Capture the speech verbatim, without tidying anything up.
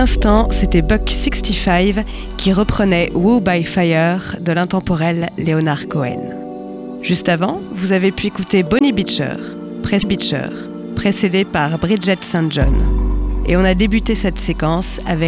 l'instant, c'était Buck soixante-quinze qui reprenait Woo by Fire de l'intemporel Leonard Cohen. Juste avant, vous avez pu écouter Bonnie Beecher, Press Beecher, précédée par Bridget Saint John. Et on a débuté cette séquence avec